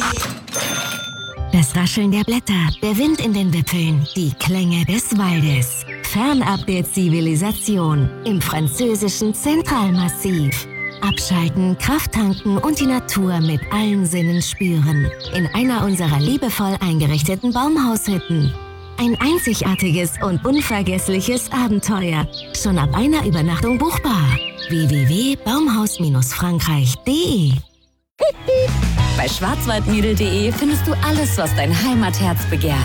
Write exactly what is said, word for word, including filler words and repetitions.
Das Rascheln der Blätter, der Wind in den Wipfeln, die Klänge des Waldes. Fernab der Zivilisation im französischen Zentralmassiv. Abschalten, Kraft tanken und die Natur mit allen Sinnen spüren. In einer unserer liebevoll eingerichteten Baumhaushütten. Ein einzigartiges und unvergessliches Abenteuer. Schon ab einer Übernachtung buchbar. w w w punkt baumhaus frankreich punkt de Bei schwarzwaldmädel punkt de findest du alles, was dein Heimatherz begehrt.